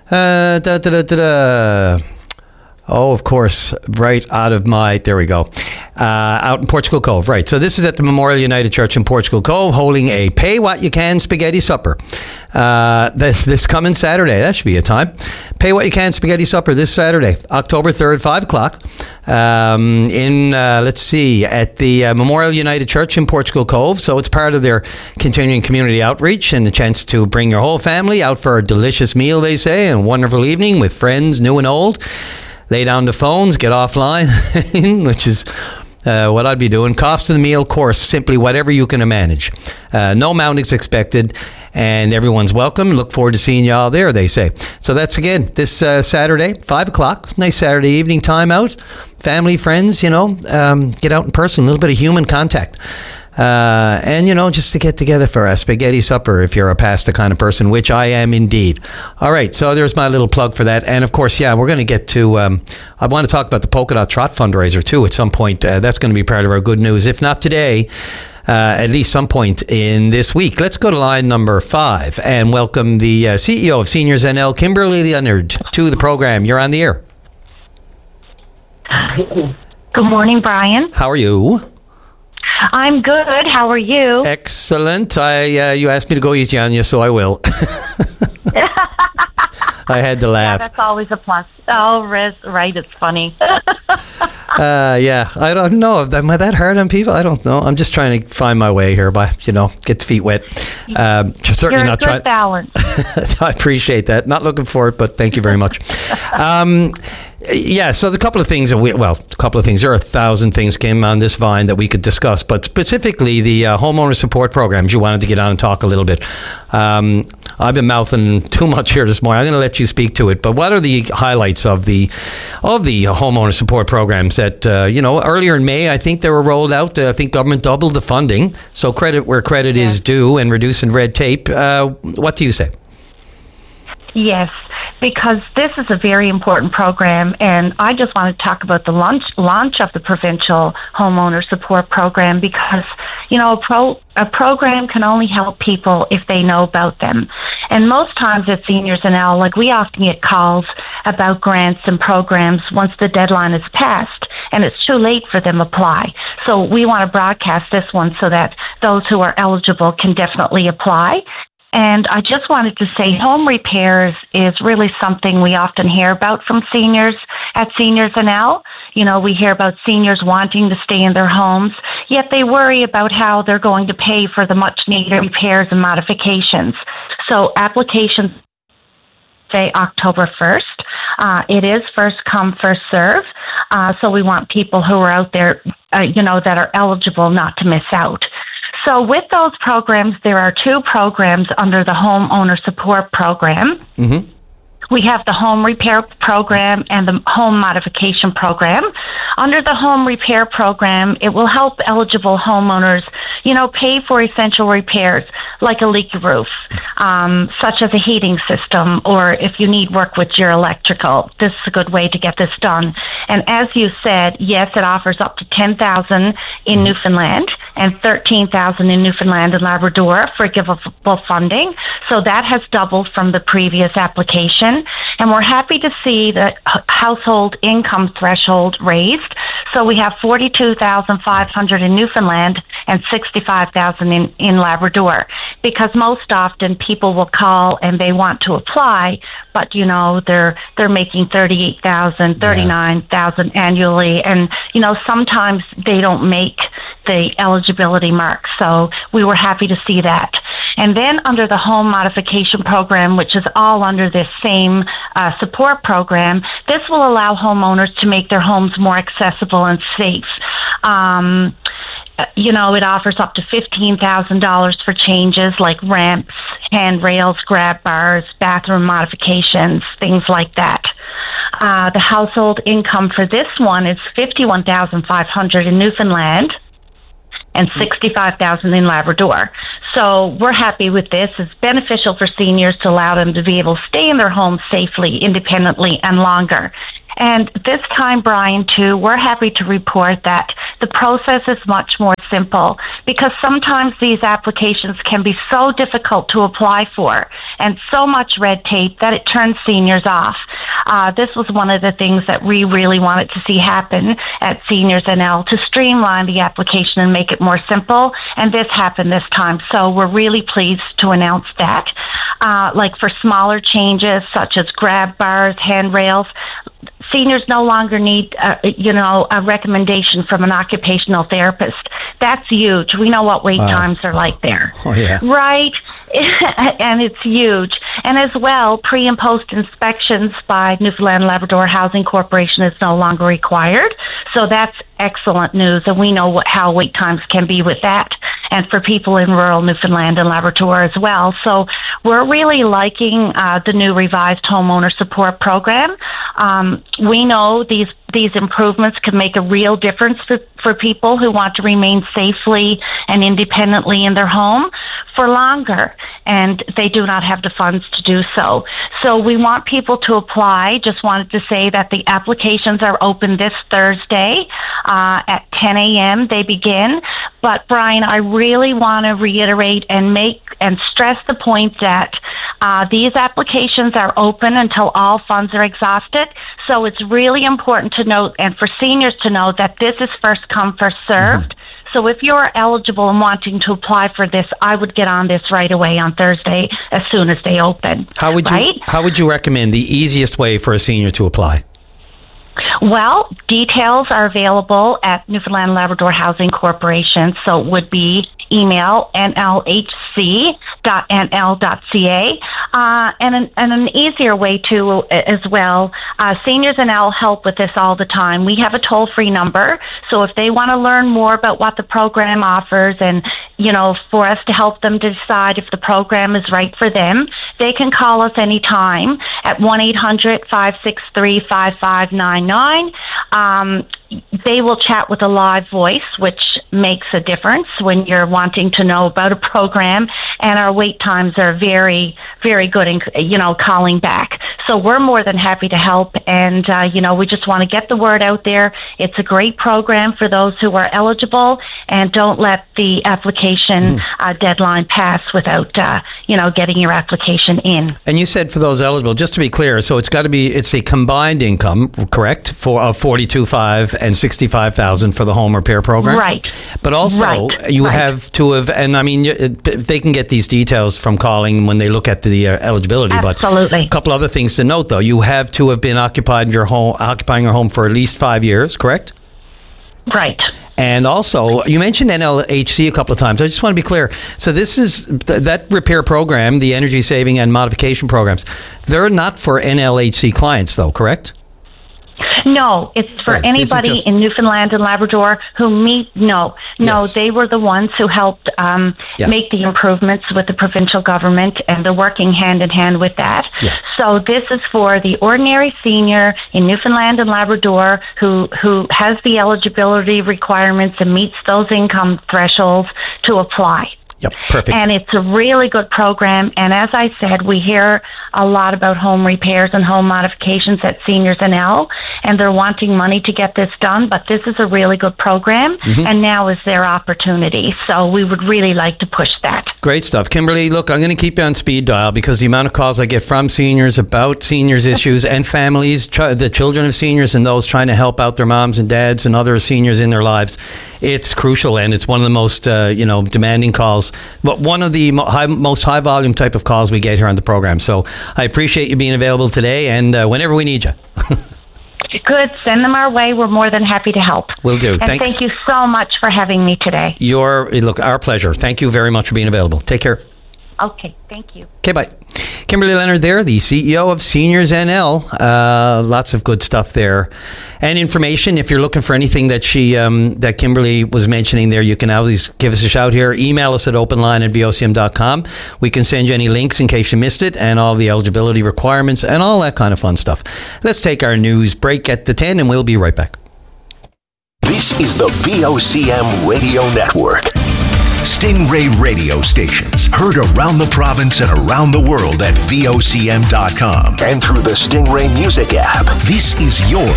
Speaker 7: Oh, of course, right out of my, there we go, out in Portugal Cove, right. So this is at the Memorial United Church in Portugal Cove, holding a pay-what-you-can spaghetti supper. This coming Saturday, that should be a time. Pay-what-you-can spaghetti supper this Saturday, October 3rd, 5 o'clock, at the Memorial United Church in Portugal Cove. So it's part of their continuing community outreach and the chance to bring your whole family out for a delicious meal, they say, and a wonderful evening with friends, new and old. Lay down the phones, get offline, which is what I'd be doing. Cost of the meal, course, simply whatever you can manage. No amount is expected, and everyone's welcome. Look forward to seeing you all there, they say. So that's, again, this Saturday, 5 o'clock. Nice Saturday evening time out. Family, friends, get out in person, a little bit of human contact. And, just to get together for a spaghetti supper if you're a pasta kind of person, which I am indeed. All right, so there's my little plug for that. And, of course, we're going to get to, I want to talk about the Polka Dot Trot fundraiser, too, at some point. That's going to be part of our good news. If not today, at least some point in this week. Let's go to line number 5 and welcome the CEO of Seniors NL, Kimberly Leonard, to the program. You're on the air.
Speaker 22: Good morning, Brian.
Speaker 7: How are you?
Speaker 22: I'm good. How are you?
Speaker 7: Excellent. You asked me to go easy on you, so I will. I had to laugh.
Speaker 22: Yeah, that's always a plus. Oh, right. It's funny.
Speaker 7: I don't know. Am I that hard on people? I don't know. I'm just trying to find my way here by, get the feet wet. Certainly
Speaker 22: You're
Speaker 7: not
Speaker 22: a good balance.
Speaker 7: I appreciate that. Not looking for it, but thank you very much. So there's a couple of things There are 1,000 things, Kim, on this Vine that we could discuss, but specifically the homeowner support programs you wanted to get on and talk a little bit. I've been mouthing too much here this morning. I'm going to let you speak to it, but what are the highlights of the homeowner support programs that, earlier in May, I think they were rolled out. I think government doubled the funding, so credit where credit is due and reducing red tape. What do you say?
Speaker 22: Yes, because this is a very important program, and I just want to talk about the launch of the provincial homeowner support program because, a program can only help people if they know about them. And most times at Seniors NL, we often get calls about grants and programs once the deadline is passed, and it's too late for them to apply. So we want to broadcast this one so that those who are eligible can definitely apply. And I just wanted to say home repairs is really something we often hear about from seniors at Seniors NL. We hear about seniors wanting to stay in their homes, yet they worry about how they're going to pay for the much-needed repairs and modifications. So applications say October 1st. It is first come, first serve. So we want people who are out there, that are eligible not to miss out. So with those programs, there are 2 programs under the Homeowner Support Program. Mm-hmm. We have the Home Repair Program and the Home Modification Program. Under the Home Repair Program, it will help eligible homeowners, pay for essential repairs like a leaky roof, such as a heating system, or if you need work with your electrical. This is a good way to get this done. And as you said, yes, it offers up to $10,000 in Newfoundland and $13,000 in Newfoundland and Labrador for givable funding. So that has doubled from the previous application. And we're happy to see the household income threshold raised. So we have $42,500 in Newfoundland and $65,000 in Labrador. Because most often people will call and they want to apply, but they're making $38,000, $39,000 annually, and sometimes they don't make the eligibility mark. So we were happy to see that. And then under the home modification program, which is all under this same support program, this will allow homeowners to make their homes more accessible and safe. It offers up to $15,000 for changes like ramps, handrails, grab bars, bathroom modifications, things like that. The household income for this one is $51,500 in Newfoundland and $65,000 in Labrador. So we're happy with this. It's beneficial for seniors to allow them to be able to stay in their homes safely, independently, and longer. And this time, Brian, too, we're happy to report that the process is much more simple because sometimes these applications can be so difficult to apply for and so much red tape that it turns seniors off. This was one of the things that we really wanted to see happen at Seniors NL, to streamline the application and make it more simple, and this happened this time. So we're really pleased to announce that. Like for smaller changes such as grab bars, handrails, seniors no longer need, a recommendation from an occupational therapist. That's huge. We know what wait times are like there.
Speaker 7: Oh, yeah.
Speaker 22: Right? And it's huge. And as well, pre- and post-inspections by Newfoundland and Labrador Housing Corporation is no longer required. So that's excellent news, and we know how wait times can be with that, and for people in rural Newfoundland and Labrador as well. So we're really liking the new revised homeowner support program. We know these improvements can make a real difference for people who want to remain safely and independently in their home for longer, and they do not have the funds to do so. So we want people to apply. Just wanted to say that the applications are open this Thursday at 10 a.m. They begin. But Brian, I really want to reiterate and stress the point that these applications are open until all funds are exhausted. So it's really important to note, and for seniors to know, that this is first come, first served. Mm-hmm. So if you're eligible and wanting to apply for this, I would get on this right away on Thursday as soon as they open.
Speaker 7: How would you recommend the easiest way for a senior to apply?
Speaker 22: Well, details are available at Newfoundland and Labrador Housing Corporation, so it would be email nlhc.nl.ca. And an easier way to as well, Seniors NL help with this all the time. We have a toll-free number, so if they want to learn more about what the program offers and, for us to help them decide if the program is right for them, they can call us anytime at 1-800-563-5599. They will chat with a live voice, which makes a difference when you're wanting to know about a program, and our wait times are very, very good in, calling back. So we're more than happy to help, and, we just want to get the word out there. It's a great program for those who are eligible, and don't let the application deadline pass without, getting your application in.
Speaker 7: And you said for those eligible, just to be clear, so it's a combined income, correct, for $42,500 and $65,000 for the home repair program?
Speaker 22: Right.
Speaker 7: But also, you have to have, and I mean, they can get these details from calling when they look at the eligibility.
Speaker 22: Absolutely.
Speaker 7: But a couple other things to note, though. You have to have been occupying your home for at least 5 years, correct?
Speaker 22: Right.
Speaker 7: And also, you mentioned NLHC a couple of times. I just want to be clear. So this is that repair program, the energy saving and modification programs. They're not for NLHC clients, though, correct?
Speaker 22: No, it's for anybody in Newfoundland and Labrador who they were the ones who helped make the improvements with the provincial government, and they're working hand in hand with that. Yeah. So this is for the ordinary senior in Newfoundland and Labrador who has the eligibility requirements and meets those income thresholds to apply.
Speaker 7: Yep, perfect.
Speaker 22: And it's a really good program. And as I said, we hear a lot about home repairs and home modifications at Seniors NL, and they're wanting money to get this done. But this is a really good program, and now is their opportunity. So we would really like to push that.
Speaker 7: Great stuff. Kimberly, look, I'm going to keep you on speed dial because the amount of calls I get from seniors about seniors issues and families, the children of seniors and those trying to help out their moms and dads and other seniors in their lives, it's crucial, and it's one of the most demanding calls, but one of the most high volume type of calls we get here on the program. So I appreciate you being available today, and whenever we need you.
Speaker 22: Good. Send them our way. We're more than happy to help.
Speaker 7: Will do.
Speaker 22: And
Speaker 7: Thanks.
Speaker 22: thank you so much for having me today.
Speaker 7: Look, our pleasure. Thank you very much for being available. Take care.
Speaker 22: Okay, thank you.
Speaker 7: Okay, bye. Kimberly Leonard there, the CEO of Seniors NL. Lots of good stuff there. And information, if you're looking for anything that that Kimberly was mentioning there, you can always give us a shout here. Email us at openline@vocm.com. We can send you any links in case you missed it, and all the eligibility requirements and all that kind of fun stuff. Let's take our news break at the 10, and we'll be right back.
Speaker 6: This is the VOCM Radio Network. Stingray radio stations heard around the province and around the world at VOCM.com and through the Stingray Music app. This is your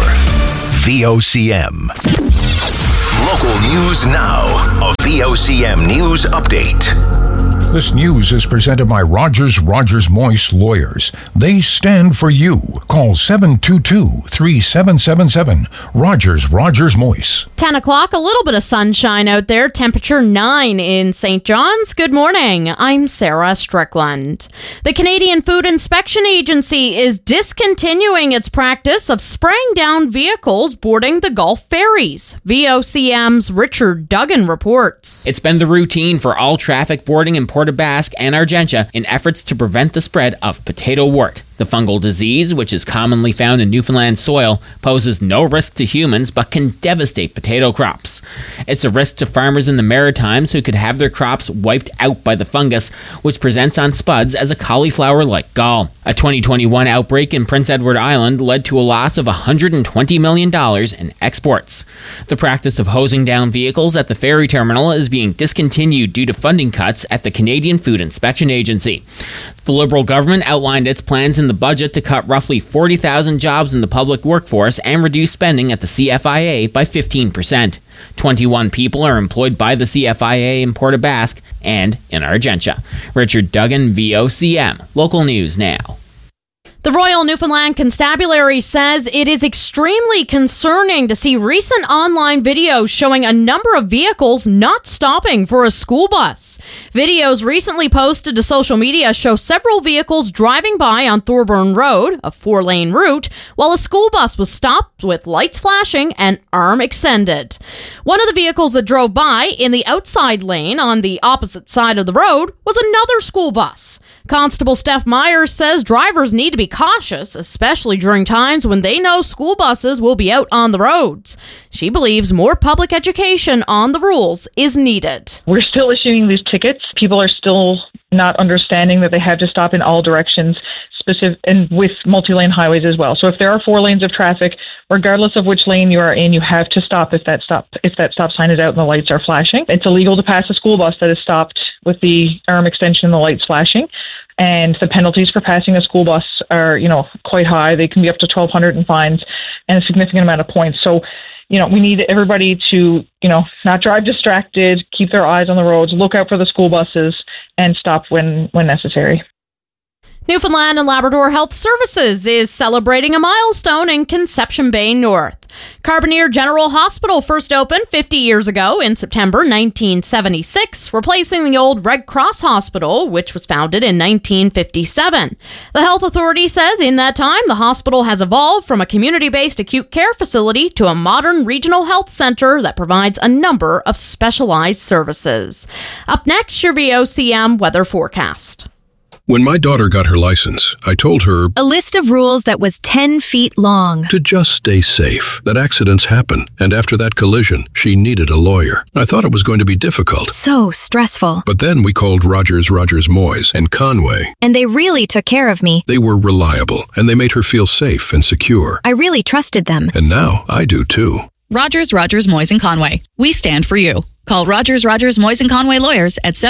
Speaker 6: VOCM. Local news now. A VOCM news update.
Speaker 1: This news is presented by Rogers Moyse Lawyers. They stand for you. Call 722-3777. Rogers Moyse.
Speaker 5: 10 o'clock, a little bit of sunshine out there. Temperature 9 in St. John's. Good morning. I'm Sarah Strickland. The Canadian Food Inspection Agency is discontinuing its practice of spraying down vehicles boarding the Gulf ferries. VOCM's Richard Duggan reports.
Speaker 23: It's been the routine for all traffic boarding in Port aux Basques and Argentia in efforts to prevent the spread of potato wort. The fungal disease, which is commonly found in Newfoundland soil, poses no risk to humans but can devastate potato crops. It's a risk to farmers in the Maritimes who could have their crops wiped out by the fungus, which presents on spuds as a cauliflower-like gall. A 2021 outbreak in Prince Edward Island led to a loss of $120 million in exports. The practice of hosing down vehicles at the ferry terminal is being discontinued due to funding cuts at the Canadian Food Inspection Agency. The Liberal government outlined its plans in the budget to cut roughly 40,000 jobs in the public workforce and reduce spending at the CFIA by 15%. 21 people are employed by the CFIA in Port aux Basques and in Argentia. Richard Duggan, VOCM. Local news now.
Speaker 5: The Royal Newfoundland Constabulary says it is extremely concerning to see recent online videos showing a number of vehicles not stopping for a school bus. Videos recently posted to social media show several vehicles driving by on Thorburn Road, a 4-lane route, while a school bus was stopped with lights flashing and arm extended. One of the vehicles that drove by in the outside lane on the opposite side of the road was another school bus. Constable Steph Myers says drivers need to be cautious, especially during times when they know school buses will be out on the roads. She believes more public education on the rules is needed.
Speaker 24: We're still issuing these tickets. People are still not understanding that they have to stop in all directions, and with multi-lane highways as well. So if there are 4 lanes of traffic, regardless of which lane you are in, you have to stop if that stop sign is out and the lights are flashing. It's illegal to pass a school bus that is stopped with the arm extension and the lights flashing. And the penalties for passing a school bus are, quite high. They can be up to $1,200 in fines and a significant amount of points. So, we need everybody to, not drive distracted, keep their eyes on the roads, look out for the school buses, and stop when necessary.
Speaker 5: Newfoundland and Labrador Health Services is celebrating a milestone in Conception Bay North. Carbonear General Hospital first opened 50 years ago in September 1976, replacing the old Red Cross Hospital, which was founded in 1957. The health authority says in that time, the hospital has evolved from a community-based acute care facility to a modern regional health center that provides a number of specialized services. Up next, your VOCM weather forecast.
Speaker 25: When my daughter got her license, I told her
Speaker 26: a list of rules that was 10 feet long.
Speaker 25: To just stay safe, that accidents happen. And after that collision, she needed a lawyer. I thought it was going to be difficult.
Speaker 26: So stressful.
Speaker 25: But then we called Rogers Moyse and Conway.
Speaker 26: And they really took care of me.
Speaker 25: They were reliable, and they made her feel safe and secure.
Speaker 26: I really trusted them.
Speaker 25: And now I do too.
Speaker 27: Rogers, Moyse and Conway. We stand for you. Call Rogers, Moyse and Conway lawyers at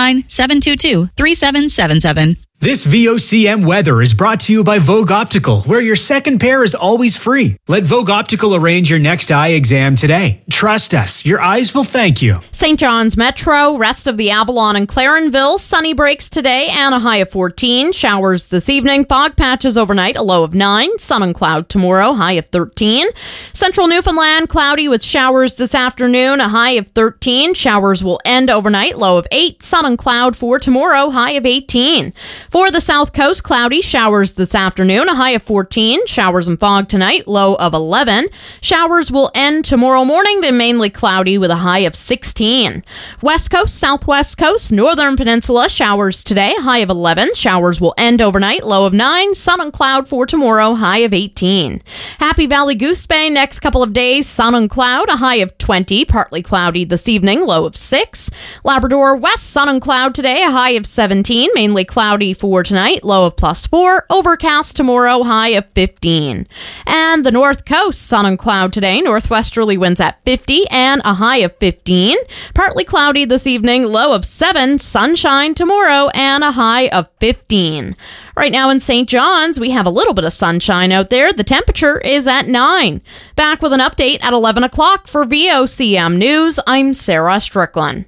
Speaker 27: 709-722-3777.
Speaker 28: This VOCM weather is brought to you by Vogue Optical, where your second pair is always free. Let Vogue Optical arrange your next eye exam today. Trust us, your eyes will thank you.
Speaker 5: St. John's Metro, rest of the Avalon and Clarenville, sunny breaks today and a high of 14. Showers this evening, fog patches overnight, a low of 9. Sun and cloud tomorrow, high of 13. Central Newfoundland, cloudy with showers this afternoon, a high of 13. Showers will end overnight, low of 8. Sun and cloud for tomorrow, high of 18. For the South Coast, cloudy, showers this afternoon, a high of 14. Showers and fog tonight, low of 11. Showers will end tomorrow morning, then mainly cloudy with a high of 16. West Coast, Southwest Coast, Northern Peninsula, showers today, high of 11. Showers will end overnight, low of 9. Sun and cloud for tomorrow, high of 18. Happy Valley Goose Bay, next couple of days, sun and cloud, a high of 20. Partly cloudy this evening, low of 6. Labrador West, sun and cloud today, a high of 17. Mainly cloudy for tonight, low of +4. Overcast tomorrow, high of 15. And the North Coast, sun and cloud today, northwesterly winds at 50 and a high of 15. Partly cloudy this evening, low of 7. Sunshine tomorrow and a high of 15. Right now in St. John's, we have a little bit of sunshine out there. The temperature is at 9. Back with an update at 11 o'clock for VOCM News. I'm Sarah Strickland.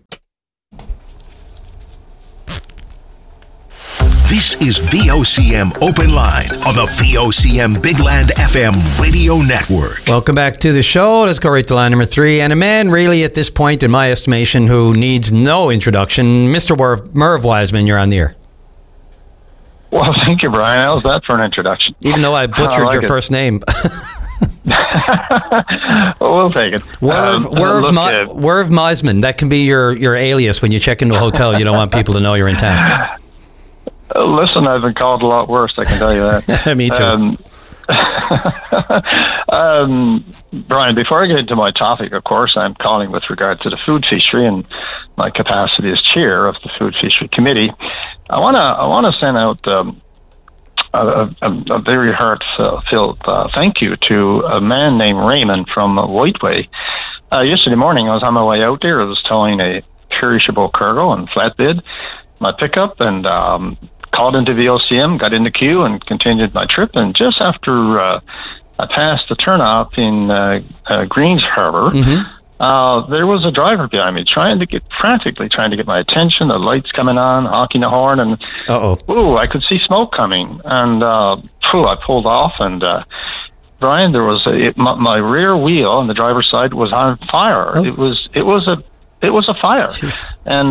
Speaker 6: This is VOCM Open Line on the VOCM Big Land FM radio network.
Speaker 7: Welcome back to the show. Let's go right to line number 3. And a man really at this point, in my estimation, who needs no introduction, Mr. Merv Wiseman, you're on the air.
Speaker 3: Well, thank you, Brian. How's that for an introduction?
Speaker 7: Even though I butchered your first name.
Speaker 3: Well, we'll take it.
Speaker 7: Werv Meisman. That can be your alias when you check into a hotel. You don't want people to know you're in town.
Speaker 3: Listen, I've been called a lot worse, I can tell you that.
Speaker 7: Me too.
Speaker 3: Brian, before I get into my topic, of course, I'm calling with regard to the food fishery and my capacity as chair of the Food Fishery Committee. I want to send out a very heartfelt thank you to a man named Raymond from Whiteway. Yesterday morning, I was on my way out there. I was towing a perishable cargo and flatbed, my pickup, and called into VOCM, got in the queue, and continued my trip. And just after I passed the turnoff in Greens Harbor, there was a driver behind me frantically trying to get my attention. The lights coming on, honking the horn, and I could see smoke coming. And I pulled off, and Brian, there was my rear wheel on the driver's side was on fire. It was a fire. Jeez. And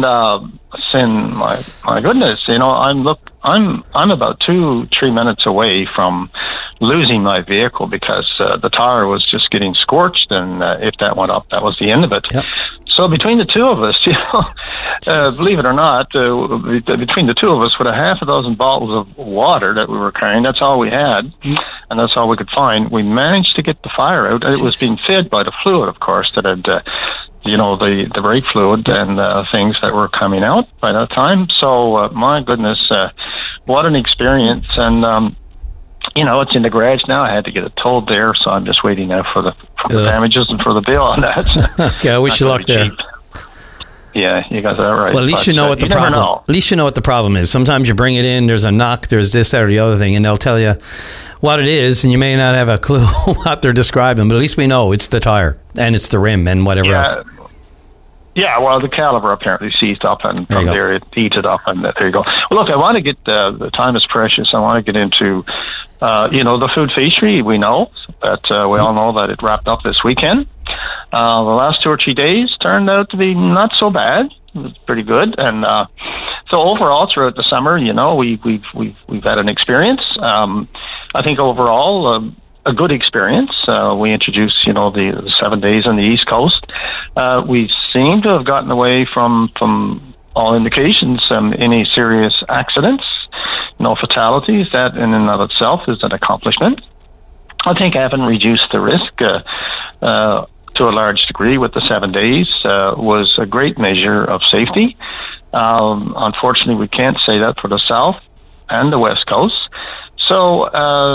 Speaker 3: my goodness, I'm about 2-3 minutes away from losing my vehicle because the tire was just getting scorched, and if that went up, that was the end of it. Yep. So between the two of us, believe it or not, between the two of us, with a half a dozen bottles of water that we were carrying, that's all we had, and that's all we could find. We managed to get the fire out. It was being fed by the fluid, of course, that had the brake fluid and things that were coming out by that time. So, my goodness, what an experience. And, it's in the garage now. I had to get it towed there, so I'm just waiting now for the damages and for the bill on that.
Speaker 7: Okay, I wish you luck there.
Speaker 3: Yeah, you got that right.
Speaker 7: Well, at least you know what the problem. At least you know what the problem is. Sometimes you bring it in, there's a knock, there's this, that, or the other thing, and they'll tell you what it is, and you may not have a clue what they're describing, but at least we know it's the tire and it's the rim and whatever else.
Speaker 3: Yeah, well, the caliber apparently seized up, and from there it heated up, and there you go. Well, look, I want to get, the time is precious. I want to get into, the food fishery. We know that, we all know that it wrapped up this weekend. The last 2 or 3 days turned out to be not so bad. It was pretty good. And, so overall, throughout the summer, we've had an experience. I think overall, a good experience. We introduced, the 7 days on the East Coast. We seem to have gotten away from all indications, any serious accidents, no fatalities. That in and of itself is an accomplishment. I think having reduced the risk to a large degree with the 7 days was a great measure of safety. Unfortunately, we can't say that for the South and the West Coast. So,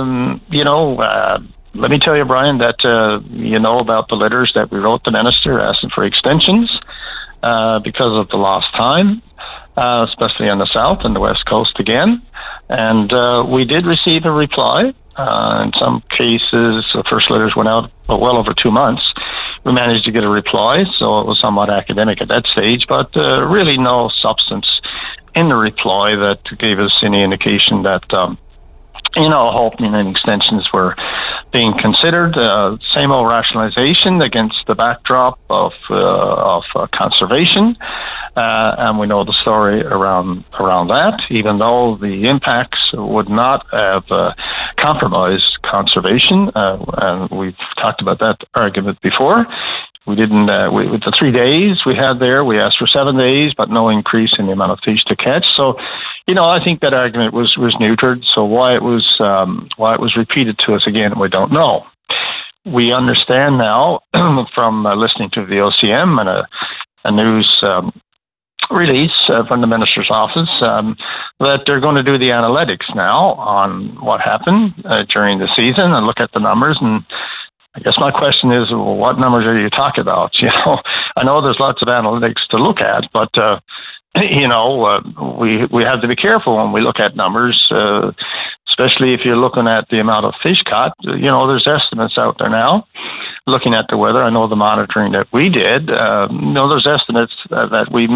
Speaker 3: let me tell you, Brian, that about the letters that we wrote the minister asking for extensions because of the lost time, especially on the South and the West Coast again. And we did receive a reply. In some cases, the first letters went out well over 2 months. We managed to get a reply, so it was somewhat academic at that stage, but really no substance in the reply that gave us any indication that hoping and extensions were being considered. Same old rationalization against the backdrop of conservation. and we know the story around that, even though the impacts would not have compromised conservation, and we've talked about that argument before. We didn't, with the 3 days we had there, we asked for 7 days, but no increase in the amount of fish to catch. So, I think that argument was neutered. So why it was repeated to us again, we don't know. We understand now from listening to the OCM and a news release from the Minister's office that they're going to do the analytics now on what happened during the season and look at the numbers. And I guess my question is, well, what numbers are you talking about? I know there's lots of analytics to look at, but we have to be careful when we look at numbers, especially if you're looking at the amount of fish caught. There's estimates out there now. Looking at the weather, I know the monitoring that we did. There's estimates that we